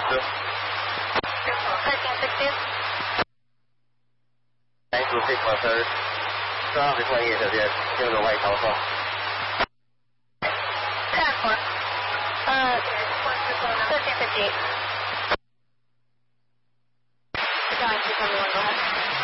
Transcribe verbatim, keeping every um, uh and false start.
Two. thirteen sixteen. nine two six one third. 中央飞船业这边进入外逃号。 ten four. 呃，thirteen fifty eight.